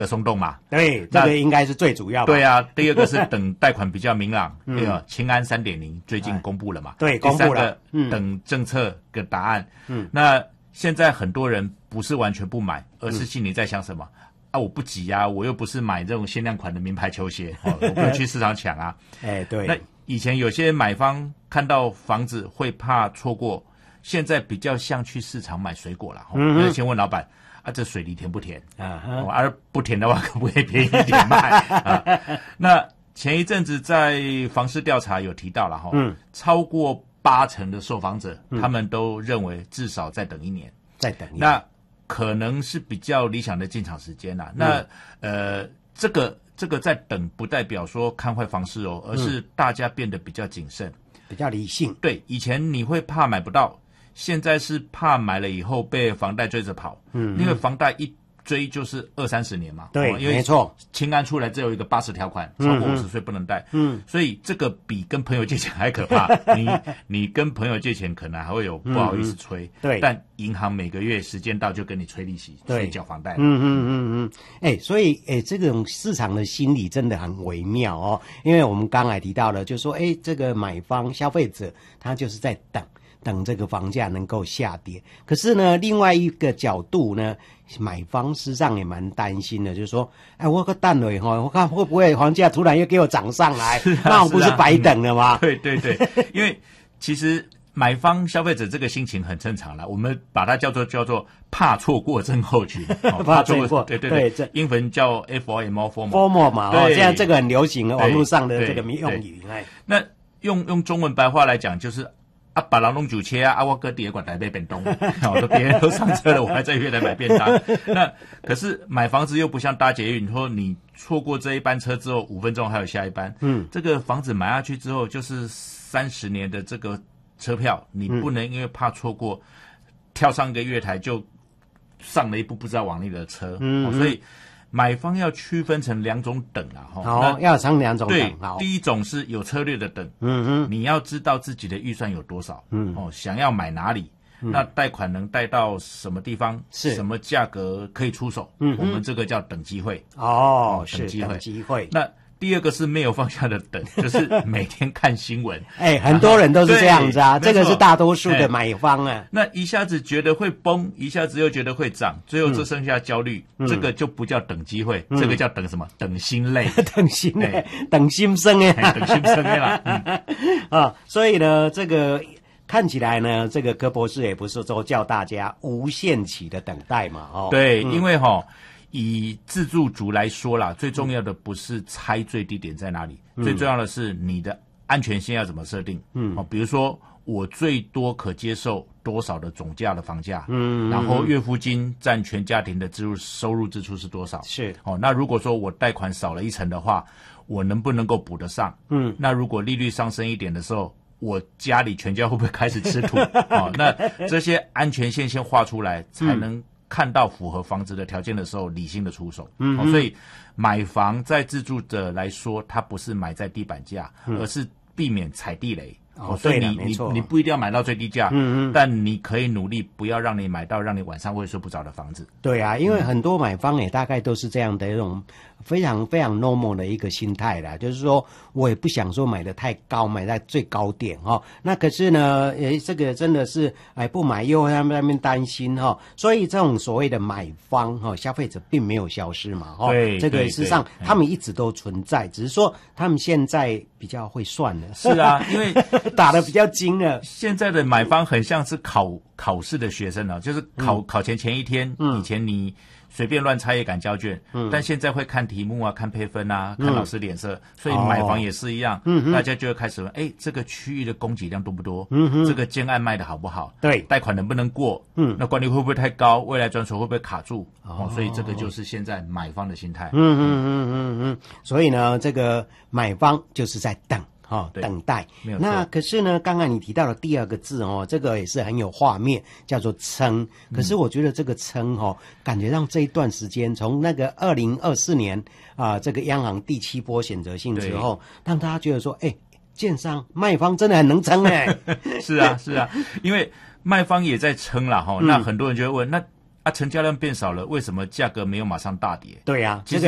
松动嘛。 对，这个应该是最主要的。 对啊，第二个是等贷款比较明朗，青安 3.0 最近公布了嘛。 对，公布了。 等政策的答案。那现在很多人不是完全不买，而是心里在想什么？我不急啊，我又不是买这种限量款的名牌球鞋，我不能去市场抢啊。 对。 那以前有些买方看到房子会怕错过，现在比较像去市场买水果了。先问老板这水梨甜不甜？而不甜的话，可不可以便宜一点卖？那前一阵子在房市调查有提到了超过80%的受访者，他们都认为至少再等1年。 再等1年。 那可能是比较理想的进场时间啦。那这个在等不代表说看坏房市而是大家变得比较谨慎， 比较理性。 对，以前你会怕买不到，现在是怕买了以后被房贷追着跑。因为房贷一追就是20-30年嘛。 对，没错。 青安出来只有一个80条款，超过50岁不能贷。所以这个比跟朋友借钱还可怕。你跟朋友借钱可能还会有不好意思催。 对。 但银行每个月时间到就跟你催利息，催缴房贷。 所以这种市场的心理真的很微妙因为我们刚才提到了，就是说这个买方消费者他就是在等这个房价能够下跌。可是呢，另外一个角度呢，买方事实上也蛮担心的，就是说我个蛋了我看会不会房价突然又给我涨上来，那我不是白等了吗？ 对，因为其实买方消费者这个心情很正常啦，我们把它叫做怕错过症候群。 怕错过。 对，英文叫 FOMO 嘛。现在这个很流行的网络上的这个用语。 那用中文白话来讲就是把人弄酒切我哥第二管台北便当，别人都上车了，我还在月台买便当。那可是买房子又不像搭捷运，说你错过这一班车之后5分钟还有下一班。这个房子买下去之后就是30年的这个车票，你不能因为怕错过，跳上一个月台就上了一部不知道往哪里的车。所以买方要区分成2种等要成2种等。 对，第一种是有策略的等。你要知道自己的预算有多少。想要买哪里，那贷款能贷到什么地方，什么价格可以出手。我们这个叫等机会。 是等机会。 那第二个是没有放下的等，就是每天看新闻。 很多人都是这样子这个是大多数的买方那一下子觉得会崩，一下子又觉得会涨，最后只剩下焦虑。这个就不叫等机会，这个叫等什么？等心累。 等心累，等心生等心生啦。 所以呢，这个看起来呢，这个柯博士也不是说叫大家无限期的等待嘛。 对，因为以自住族来说啦，最重要的不是猜最低点在哪里，最重要的是你的安全线要怎么设定。比如说我最多可接受多少的总价的房价，然后月付金占全家庭的收入支出是多少？ 是。 那如果说我贷款少了1成的话，我能不能够补得上？那如果利率上升一点的时候，我家里全家会不会开始吃土？那这些安全线先画出来，才能看到符合房子的条件的时候，理性的出手。所以买房在自住者来说，它不是买在地板价，而是避免踩地雷。所以你不一定要买到最低价，但你可以努力不要让你买到让你晚上会睡不着的房子。 对啊，因为很多买方也大概都是这样的一种非常非常 normal 的一个心态啦，就是说我也不想说买得太高，买在最高点那可是呢这个真的是不买又在那边担心所以这种所谓的买方消费者并没有消失嘛对， 这个事实上他们一直都存在，只是说他们现在比较会算了。 是啊，因为打得比较精了。 现在的买方很像是考试的学生就是考前一天，以前你随便乱猜也敢交卷，但现在会看题目看配分看老师脸色，所以买房也是一样，大家就会开始问，这个区域的供给量多不多？这个建案卖的好不好？ 对， 贷款能不能过？那管理会不会太高？未来转手会不会卡住？所以这个就是现在买方的心态。 所以呢，这个买方就是在等。等待。那可是呢，刚刚你提到的第2个字这个也是很有画面，叫做撑。可是我觉得这个撑感觉让这一段时间，从那个2024年这个央行第7波选择性之后，让大家觉得说，建商卖方真的很能撑是啊，因为卖方也在撑啦那很多人就会问，那啊，成交量变少了，为什么价格没有马上大跌？ 对呀， 其实